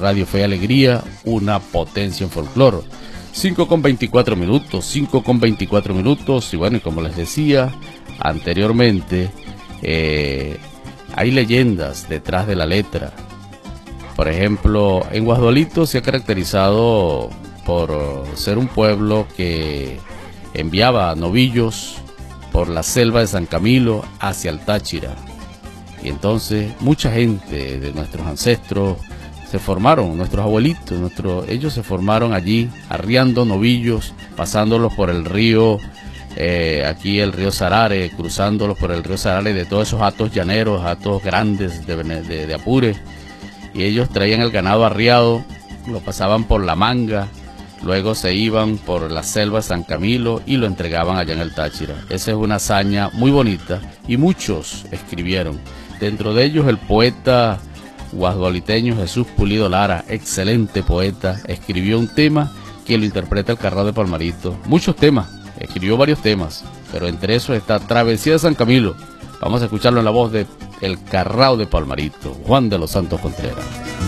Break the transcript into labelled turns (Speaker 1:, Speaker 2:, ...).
Speaker 1: Radio Fe y Alegría, una potencia en folclore. 5:24 minutos, 5:24 minutos, y bueno, y como les decía anteriormente, hay leyendas detrás de la letra. Por ejemplo, en Guasdualito se ha caracterizado por ser un pueblo que enviaba novillos por la selva de San Camilo hacia el Táchira. Y entonces mucha gente de nuestros ancestros se formaron, nuestros abuelitos, ellos se formaron allí arriando novillos, pasándolos por el río, aquí el río Sarare, cruzándolos por el río Sarare, de todos esos hatos llaneros, hatos grandes de Apure. Y ellos traían el ganado arriado, lo pasaban por la Manga, luego se iban por la selva de San Camilo y lo entregaban allá en el Táchira. Esa es una hazaña muy bonita y muchos escribieron. Dentro de ellos el poeta guasdualiteño Jesús Pulido Lara, excelente poeta, escribió un tema que lo interpreta el Carrao de Palmarito. Muchos temas, escribió varios temas, pero entre esos está Travesía de San Camilo. Vamos a escucharlo en la voz de el Carrao de Palmarito, Juan de los Santos Contreras.